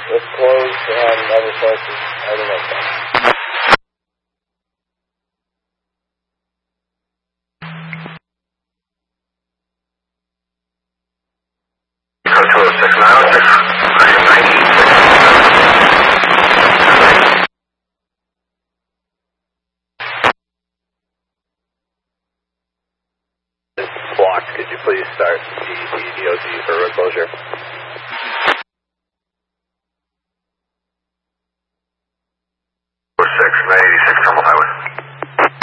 with clothes and other sources. I don't know.